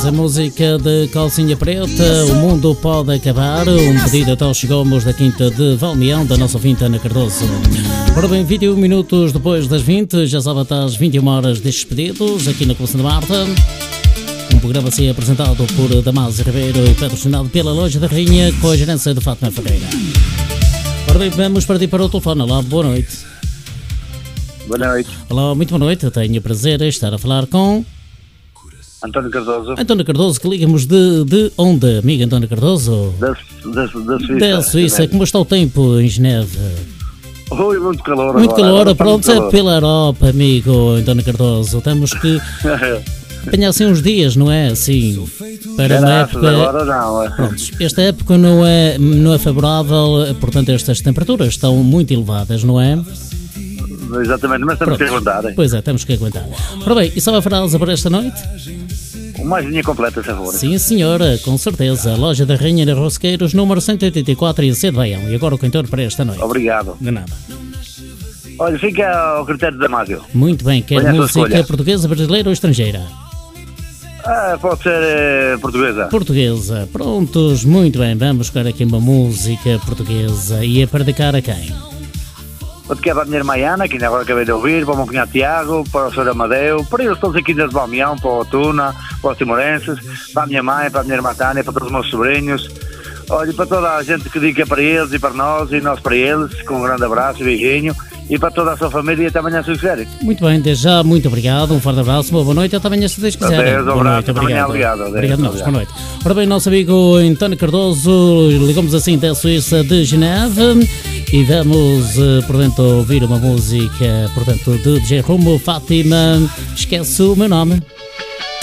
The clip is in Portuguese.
A música de Calcinha Preta, O Mundo Pode Acabar, um pedido até aos Chegomos da Quinta de Valmião, da nossa ouvinte Ana Cardoso. Ora bem, 21 minutos depois das 20, já sabe até às 21 horas destes pedidos, aqui na Coleção da Marta. Um programa assim apresentado por Damásio Ribeiro e patrocinado pela Loja da Rainha, com a gerência de Fátima Ferreira. Ora bem, vamos partir para o telefone. Olá, boa noite. Boa noite. Olá, muito boa noite. Eu tenho o prazer de estar a falar com António Cardoso. António Cardoso, que ligamos de onde, amigo António Cardoso? Da Suíça. Da Suíça. Como está o tempo em Geneve? Oi, muito calor. Muito agora. calor, pronto, é pela Europa, amigo António Cardoso. Temos que apanhar assim uns dias, não é? Assim, para uma época. Agora não, é. Pronto, esta época não é favorável, portanto, estas temperaturas estão muito elevadas, não é? Exatamente, mas temos que aguentar. Pois é, temos que aguentar. Ora bem, e sabe a frase para esta noite? Mais linha completa, por favor. Sim, senhora, com certeza. Loja da Rainha de Rosqueiros, número 184 em Sede Baião. E agora o cantor para esta noite. Obrigado. De nada. Olha, fica ao critério da Mário. Muito bem, quer música portuguesa, brasileira ou estrangeira? Pode ser portuguesa. Portuguesa, prontos, muito bem. Vamos buscar aqui uma música portuguesa. E é para dedicar a quem? Vou dedicar para a minha irmã Ana, que ainda agora acabei de ouvir, para o meu cunhado Tiago, para o Sr. Amadeu, para eles todos aqui de Balmião, para o Tuna, para os timorenses, para a minha mãe, para a minha irmã Tânia, para todos os meus sobrinhos. Olha, para toda a gente que diga para eles e para nós e nós para eles, com um grande abraço e beijinho, e para toda a sua família e até amanhã se quiserem. Muito bem, desde já, muito obrigado, um forte abraço, uma boa noite, até amanhã se vocês quiserem. Adeus, boa abraço, noite, obrigado. Obrigado. Obrigado nós, boa noite. Ora bem, nosso amigo António Cardoso, ligamos assim da Suíça de Geneve e vamos, portanto, ouvir uma música, portanto, de DJ Rumo, Fátima, Esquece o Meu Nome.